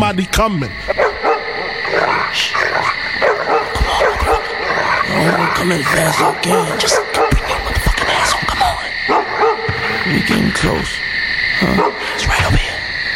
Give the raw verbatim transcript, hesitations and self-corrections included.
somebody coming. I'm gonna come in fast as I can. Just bring your motherfucking ass on. Come on. We getting close. Huh?